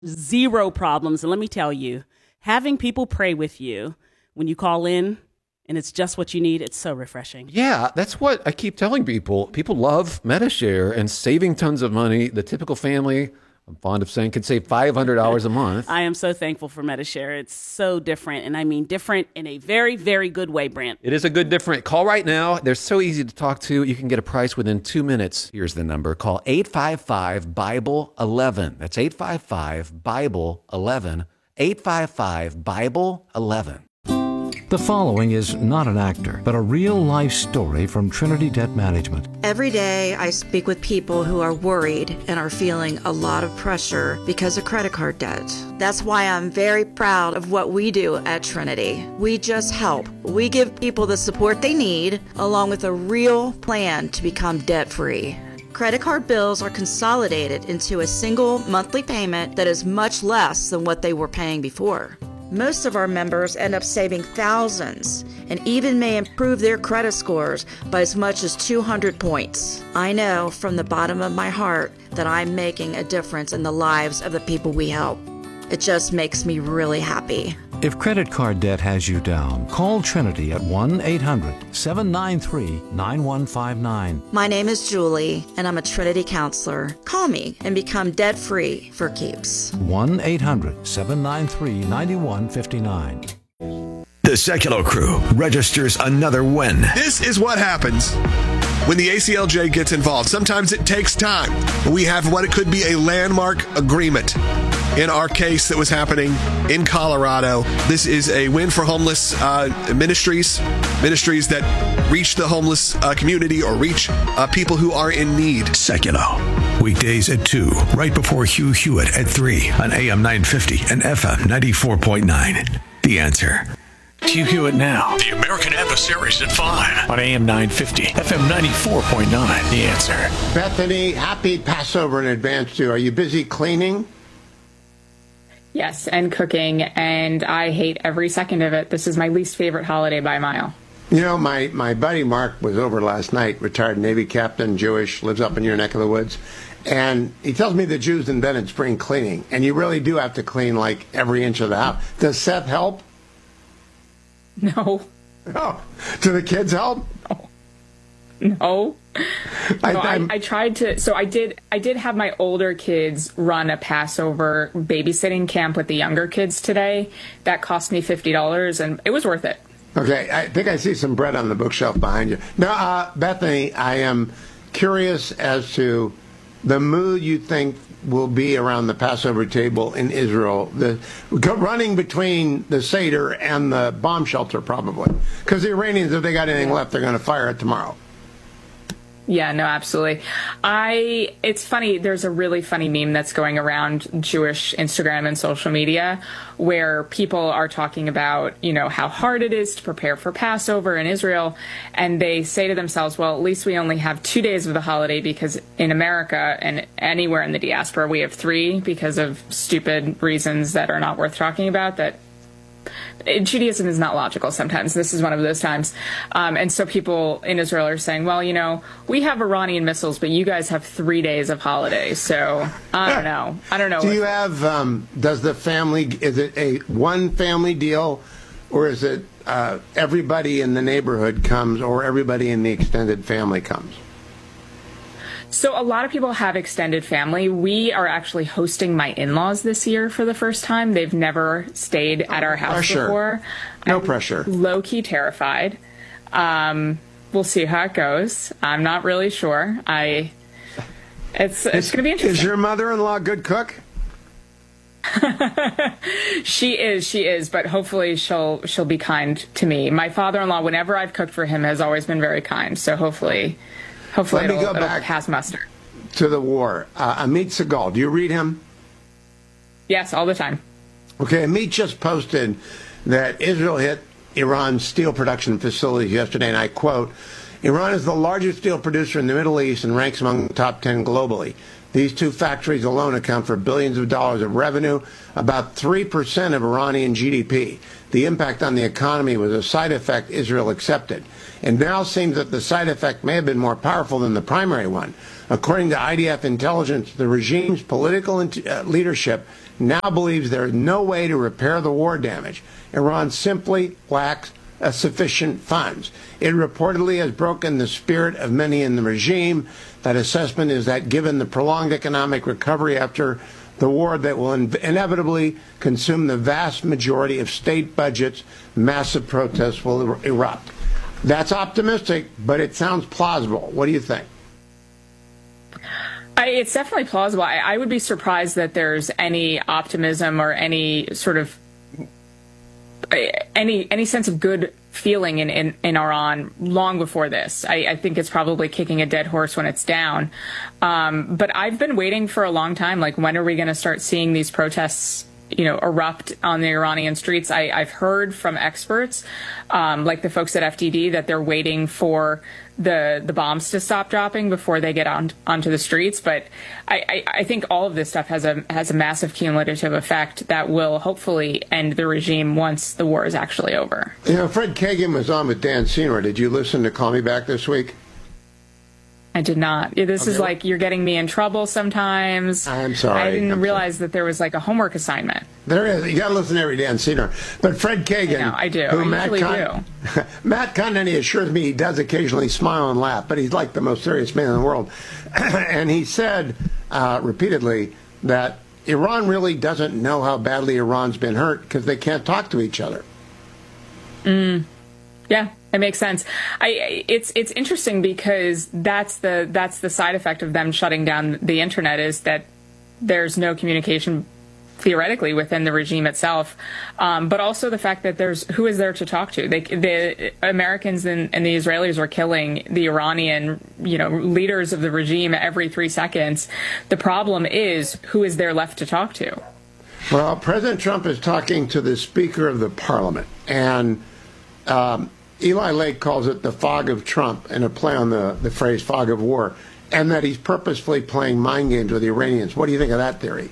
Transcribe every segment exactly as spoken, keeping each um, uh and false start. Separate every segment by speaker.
Speaker 1: Zero problems. And let me tell you, having people pray with you when you call in and it's just what you need, it's so refreshing.
Speaker 2: Yeah, that's what I keep telling people. People love Medi-Share and saving tons of money. The typical family, I'm fond of saying, can save five hundred dollars a month.
Speaker 1: I am so thankful for Medi-Share. It's so different. And I mean different in a very, very good way, Brant.
Speaker 2: It is a good different. Call right now. They're so easy to talk to. You can get a price within two minutes. Here's the number. Call eight five five, Bible eleven. That's eight five five, Bible eleven. eight five five, Bible eleven.
Speaker 3: The following is not an actor, but a real-life story from Trinity Debt Management.
Speaker 4: Every day I speak with people who are worried and are feeling a lot of pressure because of credit card debt. That's why I'm very proud of what we do at Trinity. We just help. We give people the support they need, along with a real plan to become debt-free. Credit card bills are consolidated into a single monthly payment that is much less than what they were paying before. Most of our members end up saving thousands and even may improve their credit scores by as much as two hundred points. I know from the bottom of my heart that I'm making a difference in the lives of the people we help. It just makes me really happy.
Speaker 3: If credit card debt has you down, call Trinity at one eight hundred, seven nine three, nine one five nine.
Speaker 4: My name is Julie, and I'm a Trinity counselor. Call me and become debt-free for keeps.
Speaker 3: one eight hundred, seven nine three, nine one five nine.
Speaker 5: The Secular Crew registers another win.
Speaker 6: This is what happens when the A C L J gets involved. Sometimes it takes time. We have what it could be a landmark agreement. In our case that was happening in Colorado, this is a win for homeless uh, ministries, ministries that reach the homeless uh, community or reach uh, people who are in need.
Speaker 5: Secular. Weekdays at two, right before Hugh Hewitt at three on A M nine fifty and F M ninety-four point nine. The Answer.
Speaker 7: Hugh Hewitt now.
Speaker 8: The American Adversaries at five.
Speaker 7: On A M nine fifty, F M ninety-four point nine. The Answer.
Speaker 9: Bethany, happy Passover in advance, too. Are you busy cleaning?
Speaker 10: Yes, and cooking, and I hate every second of it. This is my least favorite holiday by a mile.
Speaker 9: You know, my, my buddy Mark was over last night, retired Navy captain, Jewish, lives up in your neck of the woods, and he tells me the Jews invented spring cleaning, and you really do have to clean, like, every inch of the house. Does Seth help?
Speaker 10: No.
Speaker 9: Oh, do the kids help?
Speaker 10: No. No.
Speaker 9: I,
Speaker 10: no I, I tried to. So I did. I did have my older kids run a Passover babysitting camp with the younger kids today. That cost me fifty dollars, and it was worth it.
Speaker 9: Okay, I think I see some bread on the bookshelf behind you. Now, uh, Bethany, I am curious as to the mood you think will be around the Passover table in Israel, the running between the Seder and the bomb shelter, probably, because the Iranians, if they got anything left, they're going to fire it tomorrow.
Speaker 10: Yeah, no, absolutely. I, it's funny, there's a really funny meme that's going around Jewish Instagram and social media where people are talking about, you know, how hard it is to prepare for Passover in Israel. And they say to themselves, well, at least we only have two days of the holiday because in America and anywhere in the diaspora, we have three because of stupid reasons that are not worth talking about that Judaism is not logical sometimes. This is one of those times. Um, and so people in Israel are saying, well, you know, we have Iranian missiles, but you guys have three days of holiday. So I don't know. I don't know.
Speaker 9: Do you have, um, does the family, is it a one family deal or is it uh, everybody in the neighborhood comes or everybody in the extended family comes?
Speaker 10: So a lot of people have extended family. We are actually hosting my in-laws this year for the first time. They've never stayed at our house
Speaker 9: pressure.
Speaker 10: before.
Speaker 9: No
Speaker 10: I'm
Speaker 9: pressure.
Speaker 10: Low-key terrified. Um, we'll see how it goes. I'm not really sure. I. It's it's going to be interesting.
Speaker 9: Is your mother-in-law a good cook?
Speaker 10: She is, she is, but hopefully she'll she'll be kind to me. My father-in-law, whenever I've cooked for him, has always been very kind. So hopefully. Hopefully
Speaker 9: Let me
Speaker 10: it'll,
Speaker 9: go back
Speaker 10: it'll pass muster.
Speaker 9: To the war. Uh, Amit Segal, do you read him?
Speaker 10: Yes, all the time.
Speaker 9: Okay, Amit just posted that Israel hit Iran's steel production facilities yesterday, and I quote, Iran is the largest steel producer in the Middle East and ranks among the top ten globally. These two factories alone account for billions of dollars of revenue, about three percent of Iranian G D P. The impact on the economy was a side effect Israel accepted. And now seems that the side effect may have been more powerful than the primary one. According to I D F intelligence, the regime's political uh, leadership now believes there is no way to repair the war damage. Iran simply lacks uh, sufficient funds. It reportedly has broken the spirit of many in the regime. That assessment is that given the prolonged economic recovery after the war that will in- inevitably consume the vast majority of state budgets, massive protests will er- erupt. That's optimistic, but it sounds plausible. What do you think?
Speaker 10: I, it's definitely plausible. I, I would be surprised that there's any optimism or any sort of any any sense of good feeling in, in, in Iran long before this. I, I think it's probably kicking a dead horse when it's down. Um, but I've been waiting for a long time. Like, when are we going to start seeing these protests, you know, erupt on the Iranian streets? I, I've heard from experts, um, like the folks at F D D, that they're waiting for the the bombs to stop dropping before they get on onto the streets. But I, I, I think all of this stuff has a has a massive cumulative effect that will hopefully end the regime once the war is actually over.
Speaker 9: You know, Fred Kagan was on with Dan Senor. Did you listen to Call Me Back this week?
Speaker 10: I did not. This
Speaker 9: Okay.
Speaker 10: is like, you're getting me in trouble sometimes.
Speaker 9: I'm sorry.
Speaker 10: I didn't
Speaker 9: I'm
Speaker 10: realize that there was like a homework assignment.
Speaker 9: There is. You got to listen to every Dan Senor. But Fred Kagan,
Speaker 10: I know, I do.
Speaker 9: who
Speaker 10: I
Speaker 9: Matt
Speaker 10: usually
Speaker 9: Con- Matt Condon assures me he does occasionally smile and laugh, but he's like the most serious man in the world. And he said uh, repeatedly that Iran really doesn't know how badly Iran's been hurt because they can't talk to each other.
Speaker 10: Mm. Yeah, it makes sense. I it's it's interesting because that's the that's the side effect of them shutting down the internet, is that there's no communication theoretically within the regime itself, um, but also the fact that there's who is there to talk to. They, the Americans and, and the Israelis are killing the Iranian, you know, leaders of the regime every three seconds. The problem is, who is there left to talk to?
Speaker 9: Well, President Trump is talking to the Speaker of the Parliament, and um, Eli Lake calls it the fog of Trump, and a play on the, the phrase fog of war, and that he's purposefully playing mind games with the Iranians. What do you think of that theory?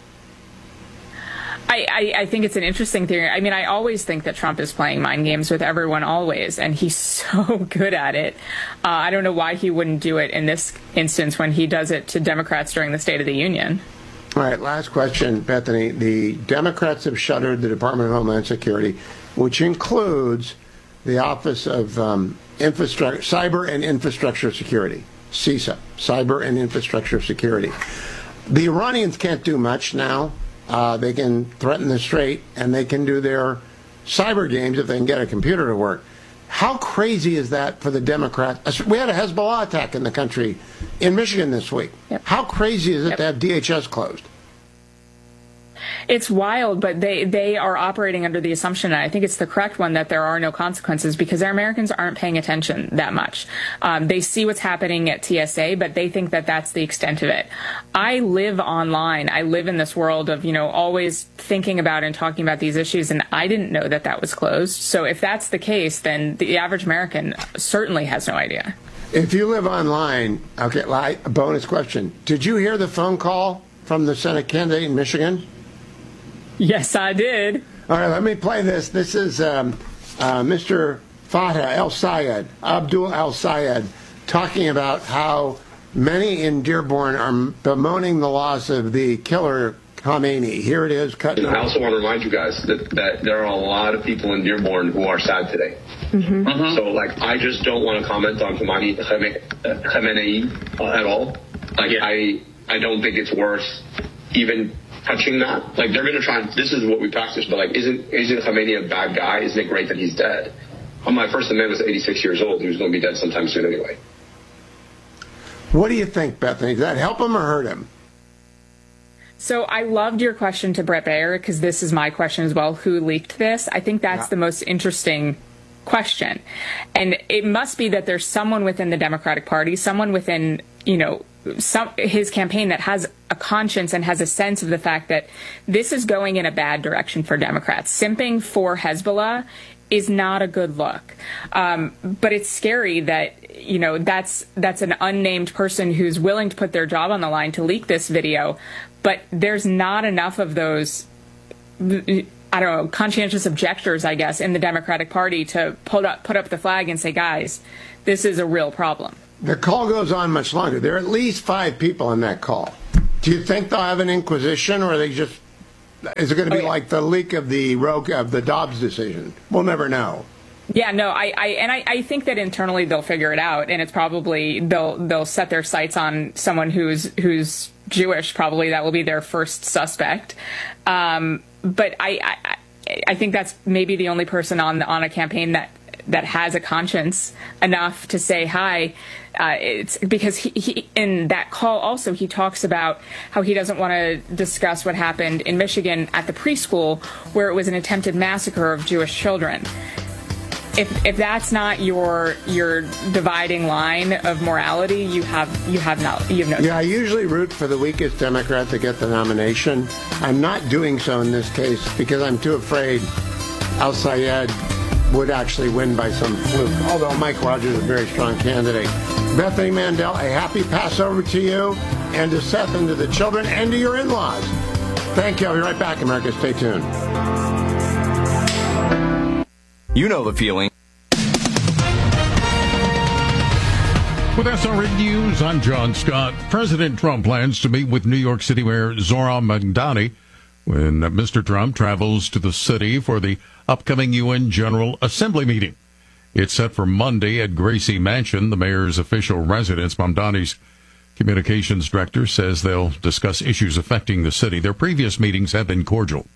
Speaker 10: I, I, I think it's an interesting theory. I mean, I always think that Trump is playing mind games with everyone always, and he's so good at it. Uh, I don't know why he wouldn't do it in this instance when he does it to Democrats during the State of the Union.
Speaker 9: All right, last question, Bethany. The Democrats have shuttered the Department of Homeland Security, which includes the Office of um, Infrastructure, Cyber and Infrastructure Security, CISA, Cyber and Infrastructure Security. The Iranians can't do much now. Uh, they can threaten the Strait, and they can do their cyber games if they can get a computer to work. How crazy is that for the Democrats? We had a Hezbollah attack in the country in Michigan this week.
Speaker 10: Yep.
Speaker 9: How crazy is it
Speaker 10: Yep.
Speaker 9: to have D H S closed?
Speaker 10: It's wild, but they, they are operating under the assumption, and I think it's the correct one, that there are no consequences because our Americans aren't paying attention that much. Um, they see what's happening at T S A, but they think that that's the extent of it. I live online. I live in this world of, you know, always thinking about and talking about these issues, and I didn't know that that was closed. So if that's the case, then the average American certainly has no idea.
Speaker 9: If you live online, okay, a bonus question. Did you hear the phone call from the Senate candidate in Michigan?
Speaker 10: Yes, I did.
Speaker 9: All right, let me play this. This is um, uh, Mister Fatah El-Sayed, Abdul El-Sayed, talking about how many in Dearborn are bemoaning the loss of the killer Khamenei. Here it is. Cut.
Speaker 11: And I also want to remind you guys that, that there are a lot of people in Dearborn who are sad today. Mm-hmm. Mm-hmm. So, like, I just don't want to comment on Khamenei, Khamenei uh, at all. Like, yeah. I I don't think it's worth even touching that. Like, they're going to try and, this is what we practice, but, like, isn't isn't Khamenei a bad guy? Isn't it great that he's dead? Well, my first amendment was eighty-six years old. He was going to be dead sometime soon anyway.
Speaker 9: What do you think, Bethany? Does that help him or hurt him?
Speaker 10: So I loved your question to Bret Baier, because this is my question as well. Who leaked this? I think that's yeah. the most interesting question. And it must be that there's someone within the Democratic Party, someone within, you know, some, his campaign that has a conscience and has a sense of the fact that this is going in a bad direction for Democrats. Simping for Hezbollah is not a good look. Um, but it's scary that, you know, that's that's an unnamed person who's willing to put their job on the line to leak this video. But there's not enough of those, I don't know, conscientious objectors, I guess, in the Democratic Party to put up, put up the flag and say, guys, this is a real problem.
Speaker 9: The call goes on much longer. There are at least five people on that call. Do you think they'll have an inquisition, or are they just, is it going to be oh, yeah. like the leak of the Roe, of the Dobbs decision? We'll never know.
Speaker 10: Yeah, no, I, I and I, I think that internally they'll figure it out, and it's probably they'll they'll set their sights on someone who's who's Jewish. Probably that will be their first suspect. Um, but I, I I think that's maybe the only person on the, on a campaign that that has a conscience enough to say hi. Uh, it's because he, he in that call also he talks about how he doesn't want to discuss what happened in Michigan at the preschool where it was an attempted massacre of Jewish children. If if that's not your your dividing line of morality, you have you have not you have no.
Speaker 9: Yeah, I usually root for the weakest Democrat to get the nomination. I'm not doing so in this case because I'm too afraid Al-Sayed would actually win by some fluke. Although Mike Rogers is a very strong candidate. Bethany Mandel, a happy Passover to you and to Seth and to the children and to your in-laws. Thank you. I'll be right back, America. Stay tuned.
Speaker 12: You know the feeling.
Speaker 3: With S R N News, I'm John Scott. President Trump plans to meet with New York City Mayor Zohran Mamdani when Mister Trump travels to the city for the upcoming U N General Assembly meeting. It's set for Monday at Gracie Mansion, the mayor's official residence. Mamdani's communications director says they'll discuss issues affecting the city. Their previous meetings have been cordial.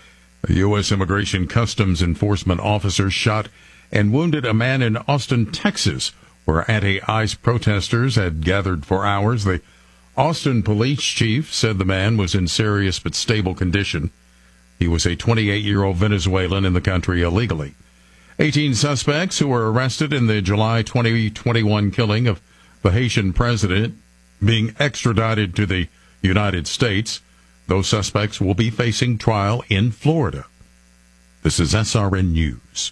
Speaker 3: A U S Immigration Customs Enforcement officer shot and wounded a man in Austin, Texas, where anti-ICE protesters had gathered for hours. The Austin police chief said the man was in serious but stable condition. He was a twenty-eight-year-old Venezuelan in the country illegally. eighteen suspects who were arrested in the July twenty twenty-one killing of the Haitian president being extradited to the United States. Those suspects will be facing trial in Florida. This is S R N News.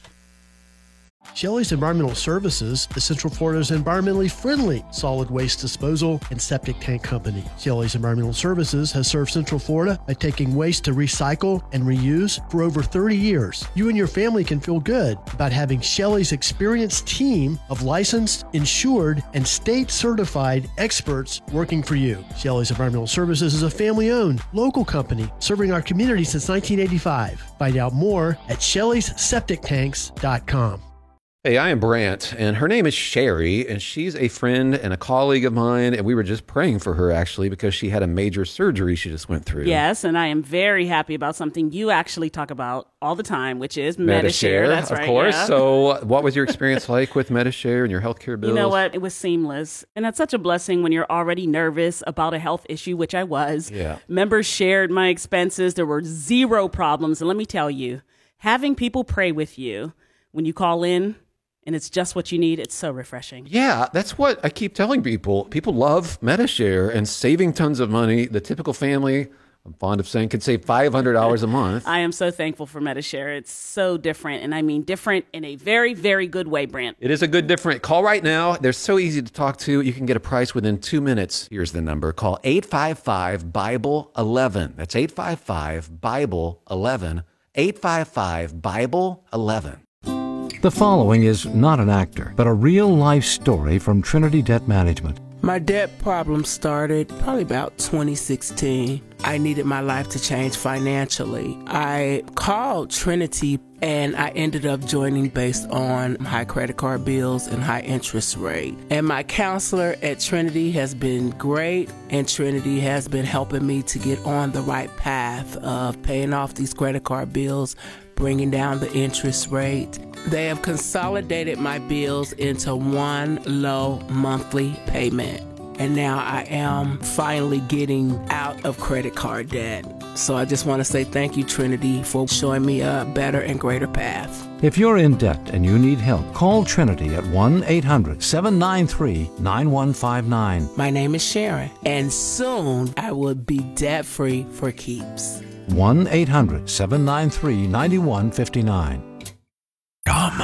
Speaker 13: Shelley's Environmental Services is Central Florida's environmentally friendly solid waste disposal and septic tank company. Shelley's Environmental Services has served Central Florida by taking waste to recycle and reuse for over thirty years. You and your family can feel good about having Shelley's experienced team of licensed, insured, and state-certified experts working for you. Shelley's Environmental Services is a family-owned, local company serving our community since nineteen eighty-five. Find out more at shelleys septic tanks dot com.
Speaker 2: Hey, I am Brant, and her name is Sherry, and she's a friend and a colleague of mine, and we were just praying for her, actually, because she had a major surgery she just went through.
Speaker 1: Yes, and I am very happy about something you actually talk about all the time, which is Medi-Share. That's
Speaker 2: of
Speaker 1: right,
Speaker 2: course.
Speaker 1: Yeah.
Speaker 2: So what was your experience like with Medi-Share and your healthcare bills?
Speaker 1: You know what? It was seamless, and it's such a blessing when you're already nervous about a health issue, which I was.
Speaker 2: Yeah.
Speaker 1: Members shared my expenses. There were zero problems, and let me tell you, having people pray with you when you call in, and it's just what you need, it's so refreshing.
Speaker 2: Yeah, that's what I keep telling people. People love Medi-Share and saving tons of money. The typical family, I'm fond of saying, could save five hundred dollars a month.
Speaker 1: I am so thankful for Medi-Share. It's so different, and I mean different in a very, very good way, Brant.
Speaker 2: It is a good different. Call right now. They're so easy to talk to. You can get a price within two minutes. Here's the number. Call eight five five, Bible eleven. That's eight five five, Bible eleven. eight five five, Bible eleven.
Speaker 3: The following is not an actor, but a real-life story from Trinity Debt Management.
Speaker 14: My debt problem started probably about twenty sixteen. I needed my life to change financially. I called Trinity and I ended up joining based on high credit card bills and high interest rate. And my counselor at Trinity has been great, and Trinity has been helping me to get on the right path of paying off these credit card bills, bringing down the interest rate. They have consolidated my bills into one low monthly payment. And now I am finally getting out of credit card debt. So I just want to say thank you, Trinity, for showing me a better and greater path.
Speaker 3: If you're in debt and you need help, call Trinity at one eight hundred, seven nine three, nine one five nine.
Speaker 14: My name is Sharon, and soon I will be debt-free for keeps.
Speaker 3: one eight hundred, seven nine three, nine one five nine.
Speaker 5: Com.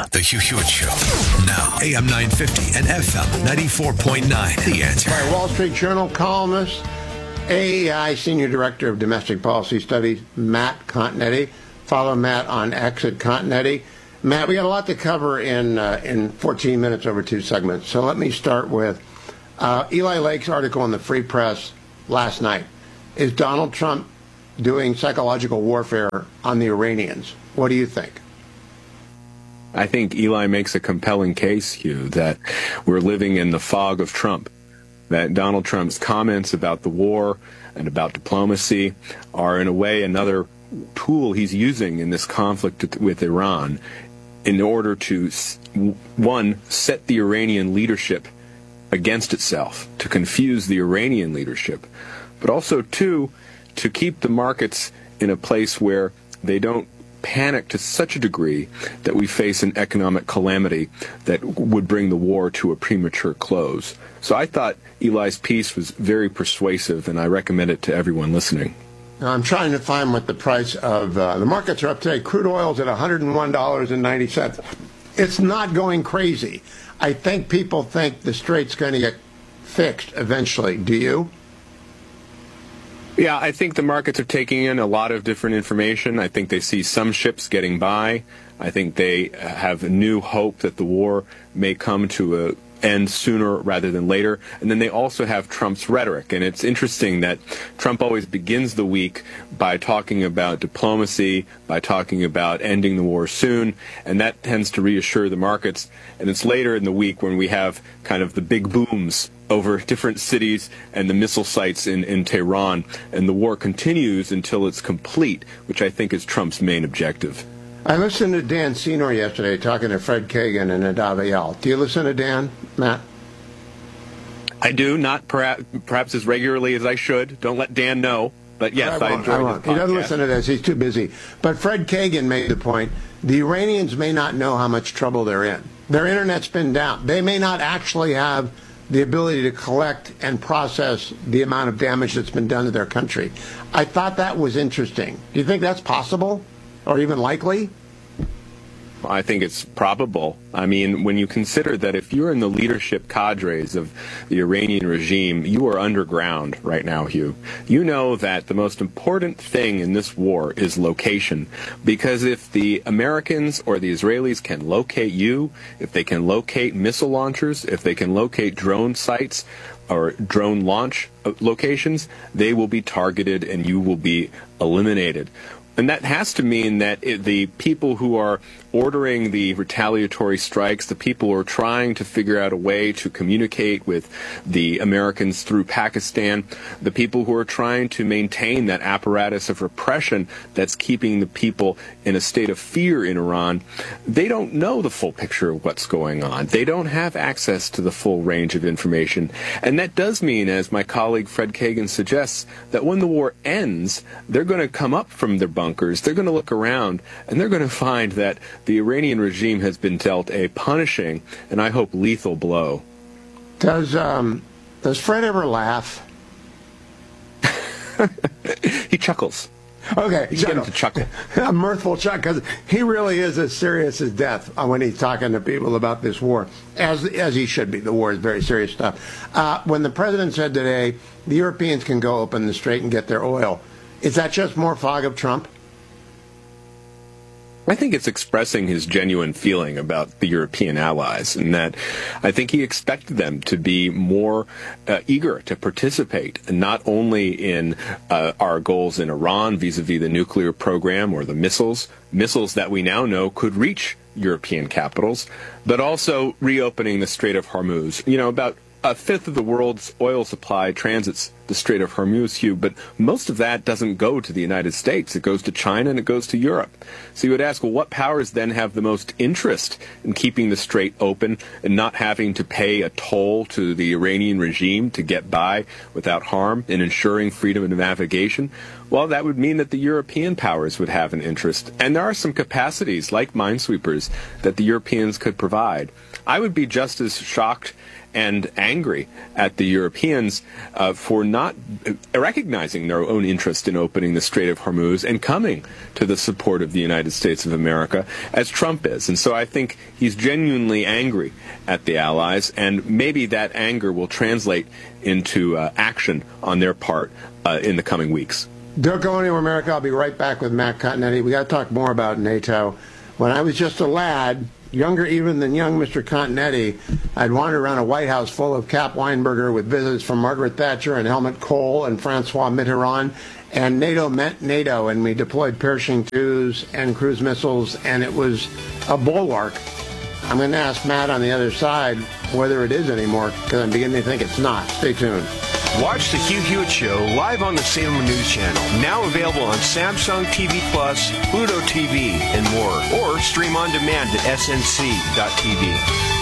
Speaker 5: The Hugh Hewitt Show. Now, A M nine fifty and F M ninety-four point nine. The Answer.
Speaker 9: By Wall Street Journal columnist, A E I Senior Director of Domestic Policy Studies, Matt Continetti. Follow Matt on X at Continetti. Matt, we got a lot to cover in uh, in fourteen minutes over two segments. So let me start with uh, Eli Lake's article in the Free Press last night. Is Donald Trump doing psychological warfare on the Iranians? What do you think?
Speaker 15: I think Eli makes a compelling case, Hugh, that we're living in the fog of Trump, that Donald Trump's comments about the war and about diplomacy are in a way another tool he's using in this conflict with Iran in order to, one, set the Iranian leadership against itself, to confuse the Iranian leadership, but also, two, to keep the markets in a place where they don't panic to such a degree that we face an economic calamity that would bring the war to a premature close. So I thought Eli's piece was very persuasive, and I recommend it to everyone listening.
Speaker 9: Now, I'm trying to find what the price of uh, the markets are up today. Crude oil's at one hundred one dollars and ninety cents. It's not going crazy. I think people think the strait's going to get fixed eventually. Do you?
Speaker 15: Yeah, I think the markets are taking in a lot of different information. I think they see some ships getting by. I think they have a new hope that the war may come to a end sooner rather than later. And then they also have Trump's rhetoric. And it's interesting that Trump always begins the week by talking about diplomacy, by talking about ending the war soon, and that tends to reassure the markets. And it's later in the week when we have kind of the big booms over different cities and the missile sites in, in Tehran, and the war continues until it's complete, which I think is Trump's main objective.
Speaker 9: I listened to Dan Senor yesterday talking to Fred Kagan and Nadav Eyal. Do you listen to Dan, Matt?
Speaker 15: I do, not perhaps, perhaps as regularly as I should. Don't let Dan know. But yes, I, I enjoy
Speaker 9: I
Speaker 15: his podcast.
Speaker 9: He doesn't listen to this. He's too busy. But Fred Kagan made the point, the Iranians may not know how much trouble they're in. Their internet's been down. They may not actually have the ability to collect and process the amount of damage that's been done to their country. I thought that was interesting. Do you think that's possible or even likely?
Speaker 15: I think it's probable. I mean, when you consider that if you're in the leadership cadres of the Iranian regime, you are underground right now, Hugh. You know that the most important thing in this war is location. Because if the Americans or the Israelis can locate you, if they can locate missile launchers, if they can locate drone sites or drone launch locations, they will be targeted and you will be eliminated. And that has to mean that it, the people who are ordering the retaliatory strikes, the people who are trying to figure out a way to communicate with the Americans through Pakistan, the people who are trying to maintain that apparatus of repression that's keeping the people in a state of fear in Iran, they don't know the full picture of what's going on. They don't have access to the full range of information. And that does mean, as my colleague Fred Kagan suggests, that when the war ends, they're going to come up from their bunkers, they're going to look around, and they're going to find that the Iranian regime has been dealt a punishing and I hope lethal blow.
Speaker 9: Does um, does Fred ever laugh?
Speaker 15: He chuckles.
Speaker 9: Okay,
Speaker 15: you get him to chuckle.
Speaker 9: A mirthful chuckle, because he really is as serious as death when he's talking to people about this war, as as he should be. The war is very serious stuff. Uh, when the president said today, the Europeans can go open the strait and get their oil, is that just more fog of Trump?
Speaker 15: I think it's expressing his genuine feeling about the European allies, and that I think he expected them to be more uh, eager to participate, not only in uh, our goals in Iran vis-a-vis the nuclear program or the missiles, missiles that we now know could reach European capitals, but also reopening the Strait of Hormuz. You know, about a fifth of the world's oil supply transits the Strait of Hormuz, Hugh, but most of that doesn't go to the United States. It goes to China and it goes to Europe. So you would ask, well, what powers then have the most interest in keeping the strait open and not having to pay a toll to the Iranian regime to get by without harm and ensuring freedom of navigation? Well, that would mean that the European powers would have an interest. And there are some capacities, like minesweepers, that the Europeans could provide. I would be just as shocked and angry at the Europeans uh, for not not recognizing their own interest in opening the Strait of Hormuz and coming to the support of the United States of America as Trump is. And so I think he's genuinely angry at the allies, and maybe that anger will translate into uh, action on their part uh, in the coming weeks.
Speaker 9: Don't go anywhere, America. I'll be right back with Matt Continetti. We got to talk more about NATO. When I was just a lad, younger even than young Mister Continetti, I'd wander around a White House full of Cap Weinberger with visits from Margaret Thatcher and Helmut Kohl and Francois Mitterrand. And NATO meant NATO, and we deployed Pershing twos and cruise missiles, and it was a bulwark. I'm going to ask Matt on the other side whether it is anymore, because I'm beginning to think it's not. Stay tuned.
Speaker 16: Watch the Hugh Hewitt Show live on the Salem News Channel. Now available on Samsung T V Plus, Pluto T V, and more. Or stream on demand at S N C dot T V.